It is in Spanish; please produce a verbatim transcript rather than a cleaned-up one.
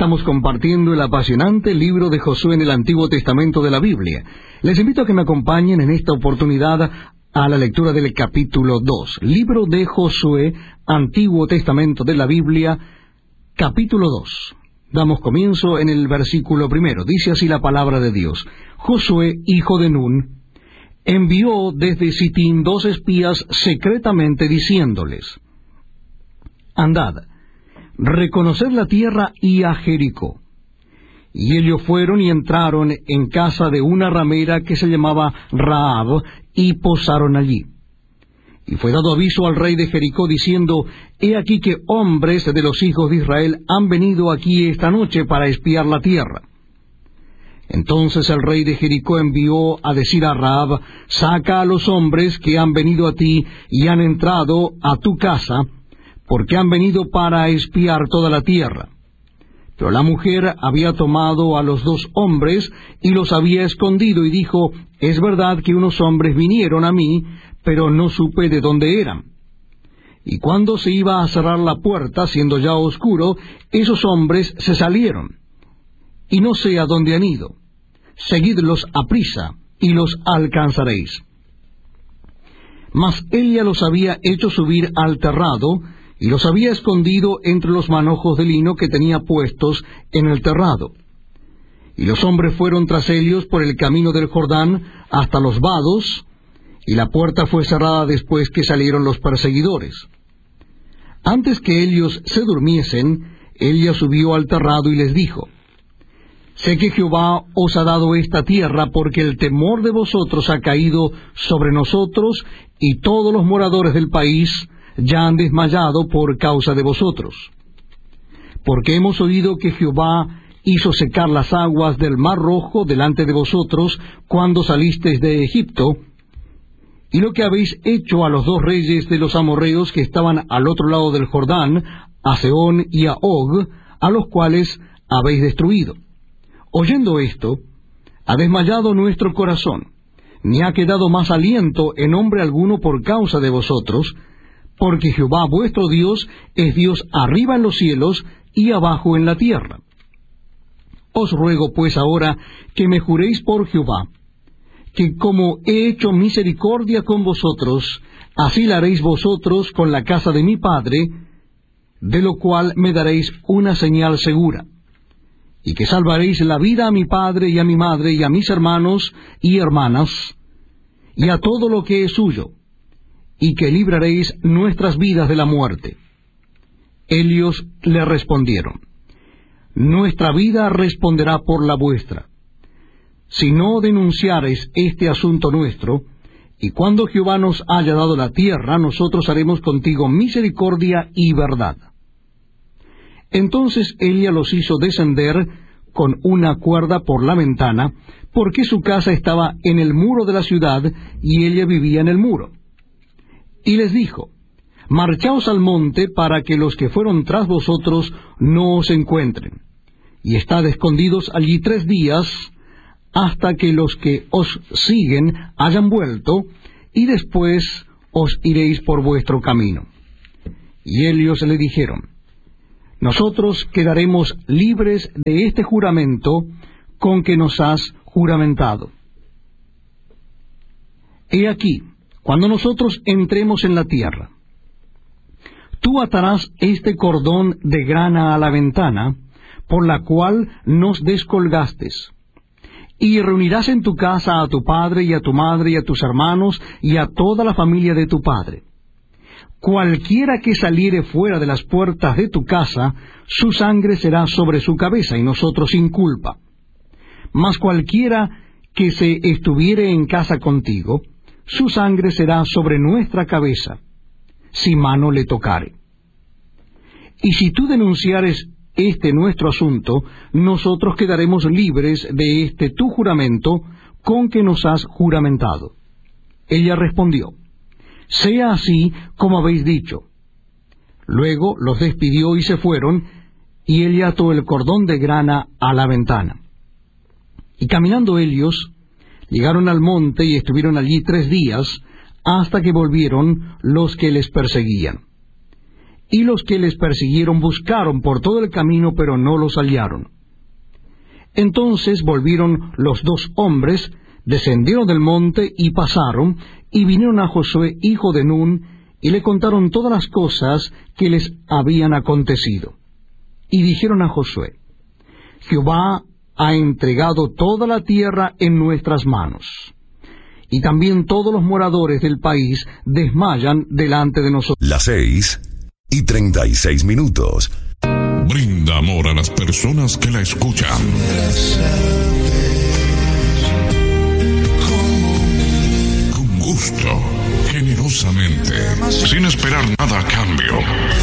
Estamos compartiendo el apasionante libro de Josué en el Antiguo Testamento de la Biblia. Les invito a que me acompañen en esta oportunidad a la lectura del capítulo dos. Libro de Josué, Antiguo Testamento de la Biblia, capítulo dos. Damos comienzo en el versículo primero. Dice así la palabra de Dios. Josué, hijo de Nun, envió desde Sitín dos espías secretamente diciéndoles: Andad, reconoced la tierra y a Jericó. Y ellos fueron y entraron en casa de una ramera que se llamaba Rahab, y posaron allí. Y fue dado aviso al rey de Jericó, diciendo: He aquí que hombres de los hijos de Israel han venido aquí esta noche para espiar la tierra. Entonces el rey de Jericó envió a decir a Rahab: Saca a los hombres que han venido a ti y han entrado a tu casa, porque han venido para espiar toda la tierra. Pero la mujer había tomado a los dos hombres y los había escondido, y dijo: Es verdad que unos hombres vinieron a mí, pero no supe de dónde eran. Y cuando se iba a cerrar la puerta, siendo ya oscuro, esos hombres se salieron, y no sé a dónde han ido. Seguidlos aprisa, y los alcanzaréis. Mas ella los había hecho subir al terrado, y los había escondido entre los manojos de lino que tenía puestos en el terrado. Y los hombres fueron tras ellos por el camino del Jordán hasta los vados, y la puerta fue cerrada después que salieron los perseguidores. Antes que ellos se durmiesen, ella subió al terrado y les dijo: Sé que Jehová os ha dado esta tierra, porque el temor de vosotros ha caído sobre nosotros, y todos los moradores del país ya han desmayado por causa de vosotros. Porque hemos oído que Jehová hizo secar las aguas del Mar Rojo delante de vosotros cuando salisteis de Egipto, y lo que habéis hecho a los dos reyes de los amorreos que estaban al otro lado del Jordán, a Sehón y a Og, a los cuales habéis destruido. Oyendo esto, ha desmayado nuestro corazón, ni ha quedado más aliento en hombre alguno por causa de vosotros, porque Jehová vuestro Dios es Dios arriba en los cielos y abajo en la tierra. Os ruego pues ahora que me juréis por Jehová, que como he hecho misericordia con vosotros, así la haréis vosotros con la casa de mi padre, de lo cual me daréis una señal segura, y que salvaréis la vida a mi padre y a mi madre y a mis hermanos y hermanas, y a todo lo que es suyo, y que libraréis nuestras vidas de la muerte. Ellos le respondieron: Nuestra vida responderá por la vuestra, si no denunciareis este asunto nuestro, y cuando Jehová nos haya dado la tierra, nosotros haremos contigo misericordia y verdad. Entonces ella los hizo descender con una cuerda por la ventana, porque su casa estaba en el muro de la ciudad, y ella vivía en el muro. Y les dijo: Marchaos al monte, para que los que fueron tras vosotros no os encuentren, y estad escondidos allí tres días, hasta que los que os siguen hayan vuelto, y después os iréis por vuestro camino. Y ellos le dijeron: Nosotros quedaremos libres de este juramento con que nos has juramentado. He aquí, cuando nosotros entremos en la tierra, tú atarás este cordón de grana a la ventana, por la cual nos descolgastes, y reunirás en tu casa a tu padre y a tu madre y a tus hermanos y a toda la familia de tu padre. Cualquiera que saliere fuera de las puertas de tu casa, su sangre será sobre su cabeza, y nosotros sin culpa. Mas cualquiera que se estuviere en casa contigo, su sangre será sobre nuestra cabeza, si mano le tocare. Y si tú denunciares este nuestro asunto, nosotros quedaremos libres de este tu juramento con que nos has juramentado. Ella respondió: Sea así como habéis dicho. Luego los despidió y se fueron, y ella ató el cordón de grana a la ventana. Y caminando ellos, llegaron al monte y estuvieron allí tres días, hasta que volvieron los que les perseguían. y los que les persiguieron buscaron por todo el camino, pero no los hallaron. Entonces volvieron los dos hombres, descendieron del monte y pasaron, y vinieron a Josué, hijo de Nun, y le contaron todas las cosas que les habían acontecido. Y dijeron a Josué: Jehová ha entregado toda la tierra en nuestras manos, y también todos los moradores del país desmayan delante de nosotros. Las seis y treinta y seis minutos. Brinda amor a las personas que la escuchan. Con gusto, generosamente, sin esperar nada a cambio.